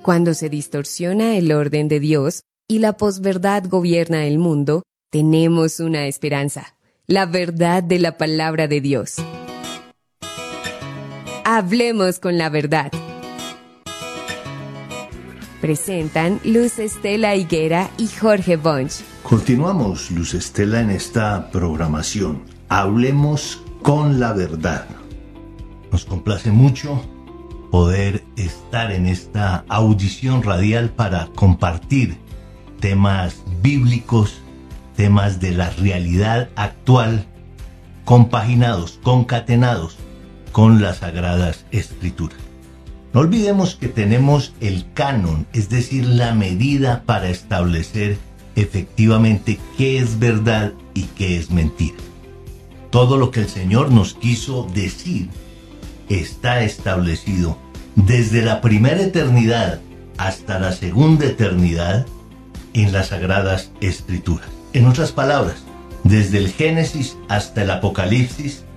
Cuando se distorsiona el orden de Dios y la posverdad gobierna el mundo, tenemos una esperanza, la verdad de la palabra de Dios. Hablemos con la verdad. Presentan Luz Estela Higuera y Jorge Bunch. Continuamos, Luz Estela, en esta programación. Hablemos con la verdad. Nos complace mucho poder estar en esta audición radial para compartir temas bíblicos, temas de la realidad actual, compaginados, concatenados con las Sagradas Escrituras. No olvidemos que tenemos el canon, es decir, la medida para establecer efectivamente qué es verdad y qué es mentira. Todo lo que el Señor nos quiso decir está establecido desde la primera eternidad hasta la segunda eternidad en las Sagradas Escrituras. En otras palabras, desde el Génesis hasta el Apocalipsis,